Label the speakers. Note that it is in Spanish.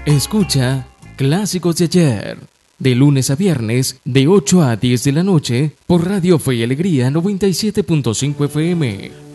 Speaker 1: Escucha Clásicos de Ayer, de lunes a viernes, de 8 a 10 de la noche, por Radio Fe y Alegría 97.5 FM.